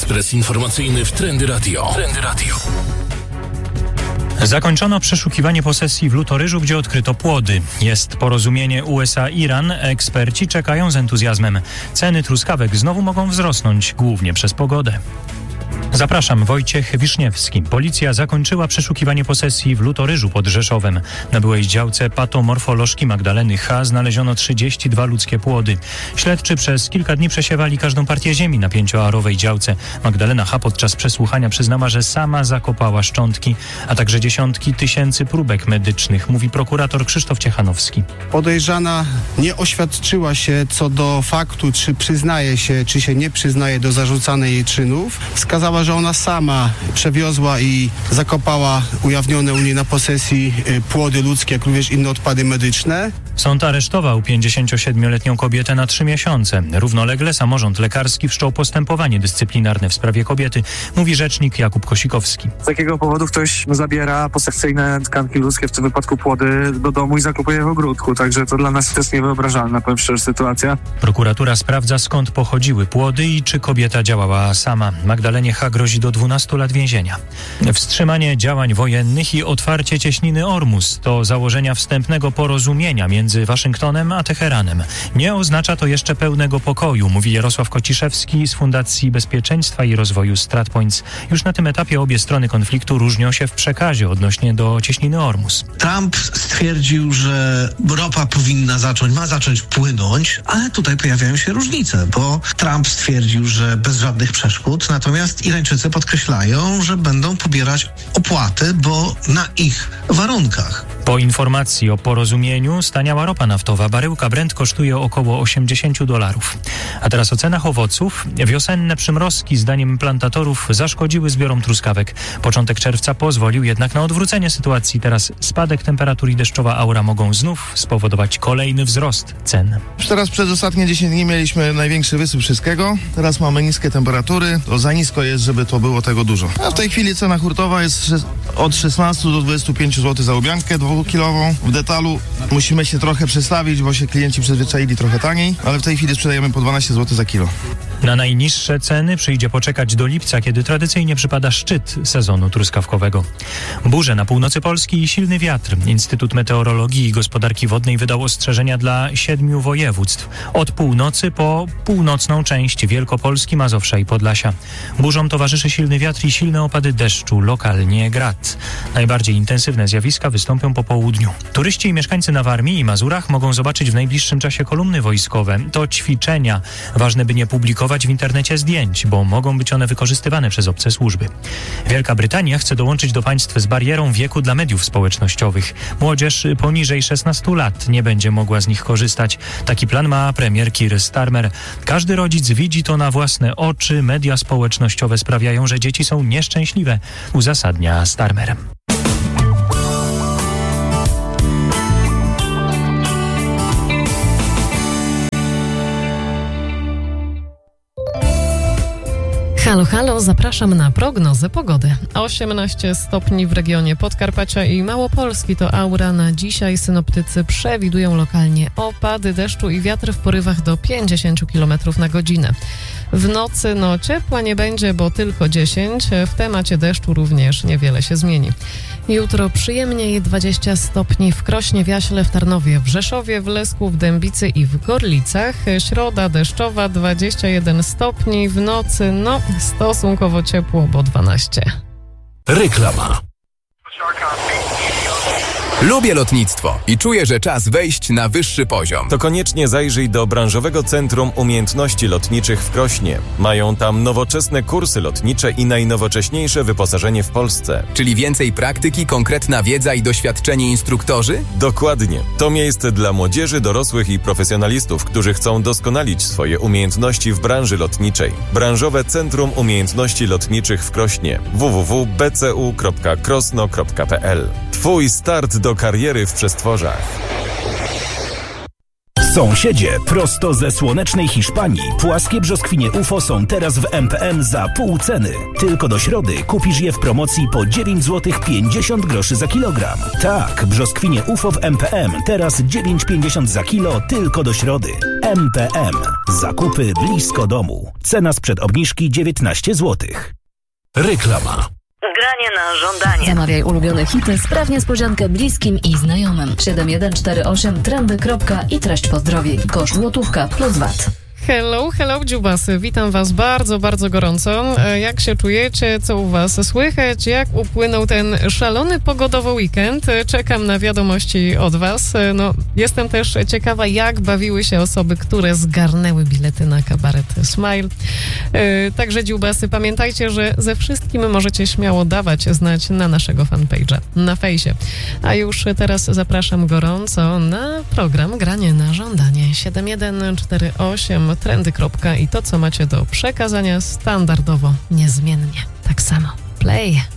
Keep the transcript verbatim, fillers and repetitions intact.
Ekspres informacyjny w Trendy Radio. Trendy Radio. Zakończono przeszukiwanie posesji w Lutoryżu, gdzie odkryto płody. Jest porozumienie U S A-Iran. Eksperci czekają z entuzjazmem. Ceny truskawek znowu mogą wzrosnąć, głównie przez pogodę. Zapraszam, Wojciech Wiszniewski. Policja zakończyła przeszukiwanie posesji w Lutoryżu pod Rzeszowem. Na byłej działce patomorfolożki Magdaleny H. znaleziono trzydzieści dwa ludzkie płody. Śledczy przez kilka dni przesiewali każdą partię ziemi na pięcioarowej działce. Magdalena H. podczas przesłuchania przyznała, że sama zakopała szczątki, a także dziesiątki tysięcy próbek medycznych, mówi prokurator Krzysztof Ciechanowski. Podejrzana nie oświadczyła się co do faktu, czy przyznaje się, czy się nie przyznaje do zarzucanych jej czynów. Wskazała, że ona sama przewiozła i zakopała ujawnione u niej na posesji płody ludzkie, jak również inne odpady medyczne. Sąd aresztował pięćdziesięciosiedmioletnią kobietę na trzy miesiące. Równolegle samorząd lekarski wszczął postępowanie dyscyplinarne w sprawie kobiety, mówi rzecznik Jakub Kosikowski. Z jakiego powodu ktoś zabiera posekcyjne tkanki ludzkie, w tym wypadku płody, do domu i zakupuje w ogródku. Także to dla nas to jest niewyobrażalna, powiem szczerze, sytuacja. Prokuratura sprawdza, skąd pochodziły płody i czy kobieta działała sama. Magdalenie H. grozi do dwunastu lat więzienia. Wstrzymanie działań wojennych i otwarcie cieśniny Ormus to założenia wstępnego porozumienia między Waszyngtonem a Teheranem. Nie oznacza to jeszcze pełnego pokoju, mówi Jarosław Kociszewski z Fundacji Bezpieczeństwa i Rozwoju StratPoints. Już na tym etapie obie strony konfliktu różnią się w przekazie odnośnie do cieśniny Ormus. Trump stwierdził, że ropa powinna zacząć, ma zacząć płynąć, ale tutaj pojawiają się różnice, bo Trump stwierdził, że bez żadnych przeszkód, natomiast Irańczycy podkreślają, że będą pobierać opłaty, bo na ich warunkach. Po informacji o porozumieniu staniała ropa naftowa. Baryłka Brent kosztuje około osiemdziesiąt dolarów. A teraz o cenach owoców. Wiosenne przymrozki, zdaniem plantatorów, zaszkodziły zbiorom truskawek. Początek czerwca pozwolił jednak na odwrócenie sytuacji. Teraz spadek temperatury i deszczowa aura mogą znów spowodować kolejny wzrost cen. Już teraz przez ostatnie dziesięć dni mieliśmy największy wysyp wszystkiego. Teraz mamy niskie temperatury. To za nisko jest, żeby to było tego dużo. A w tej chwili cena hurtowa jest od szesnastu do dwudziestu pięciu złotych za łubiankę dwukilową. W detalu musimy się trochę przestawić, bo się klienci przyzwyczaili trochę taniej, ale w tej chwili sprzedajemy po dwanaście złotych za kilo. Na najniższe ceny przyjdzie poczekać do lipca, kiedy tradycyjnie przypada szczyt sezonu truskawkowego. Burze na północy Polski i silny wiatr. Instytut Meteorologii i Gospodarki Wodnej wydał ostrzeżenia dla siedmiu województw. Od północy po północną część Wielkopolski, Mazowsza i Podlasia. Burzom towarzyszy silny wiatr i silne opady deszczu, lokalnie grad. Najbardziej intensywne zjawiska wystąpią po południu. Turyści i mieszkańcy na Warmii i Mazurach mogą zobaczyć w najbliższym czasie kolumny wojskowe. To ćwiczenia. Ważne, by nie publikować w internecie zdjęć, bo mogą być one wykorzystywane przez obce służby. Wielka Brytania chce dołączyć do państw z barierą wieku dla mediów społecznościowych. Młodzież poniżej szesnastu lat nie będzie mogła z nich korzystać. Taki plan ma premier Keir Starmer. Każdy rodzic widzi to na własne oczy. Media społecznościowe sprawiają, że dzieci są nieszczęśliwe, uzasadnia Starmer. Halo, halo, zapraszam na prognozę pogody. osiemnaście stopni w regionie Podkarpacia i Małopolski to aura na dzisiaj. Synoptycy przewidują lokalnie opady deszczu i wiatr w porywach do pięćdziesiąt kilometrów na godzinę. W nocy no ciepła nie będzie, bo tylko dziesięć. W temacie deszczu również niewiele się zmieni. Jutro przyjemniej dwadzieścia stopni w Krośnie, w Jaśle, w Tarnowie, w Rzeszowie, w Lesku, w Dębicy i w Gorlicach. Środa deszczowa dwadzieścia jeden stopni, w nocy no stosunkowo ciepło, bo dwanaście. Reklama. Lubię lotnictwo i czuję, że czas wejść na wyższy poziom. To koniecznie zajrzyj do Branżowego Centrum Umiejętności Lotniczych w Krośnie. Mają tam nowoczesne kursy lotnicze i najnowocześniejsze wyposażenie w Polsce. Czyli więcej praktyki, konkretna wiedza i doświadczeni instruktorzy? Dokładnie. To miejsce dla młodzieży, dorosłych i profesjonalistów, którzy chcą doskonalić swoje umiejętności w branży lotniczej. Branżowe Centrum Umiejętności Lotniczych w Krośnie. w w w kropka b c u kropka krosno kropka p l. Twój start do kariery w przestworzach. Sąsiedzie, prosto ze słonecznej Hiszpanii, płaskie brzoskwinie U F O są teraz w M P M za pół ceny. Tylko do środy kupisz je w promocji po dziewięć złotych pięćdziesiąt groszy za kilogram. Tak, brzoskwinie U F O w M P M teraz dziewięć pięćdziesiąt za kilo tylko do środy. M P M. Zakupy blisko domu. Cena sprzed obniżki dziewiętnaście złotych. Reklama. Granie na żądanie. Zamawiaj ulubione hity, spraw niespodziankę bliskim i znajomym. siedem jeden cztery osiem trendy. I treść pozdrowień. Koszt złotówka plus V A T. Hello, hello dziubasy, witam was bardzo, bardzo gorąco. Jak się czujecie, co u was słychać, jak upłynął ten szalony pogodowy weekend? Czekam na wiadomości od was. No, jestem też ciekawa, jak bawiły się osoby, które zgarnęły bilety na kabaret Smile. Także dziubasy, pamiętajcie, że ze wszystkim możecie śmiało dawać znać na naszego fanpage'a na fejsie. A już teraz zapraszam gorąco na program Granie na żądanie siedem jeden cztery osiem trendy. I to, co macie do przekazania, standardowo, niezmiennie. Tak samo. Play.